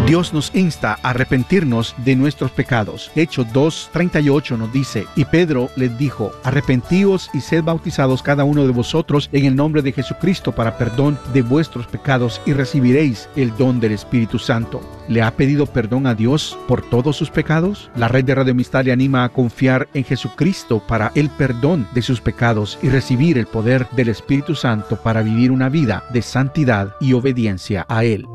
Dios nos insta a arrepentirnos de nuestros pecados. Hechos 2:38 nos dice: y Pedro les dijo: arrepentíos y sed bautizados cada uno de vosotros en el nombre de Jesucristo para perdón de vuestros pecados y recibiréis el don del Espíritu Santo. ¿Le ha pedido perdón a Dios por todos sus pecados? La red de Radio Amistad le anima a confiar en Jesucristo para el perdón de sus pecados y recibir el poder del Espíritu Santo para vivir una vida de santidad y obediencia a Él.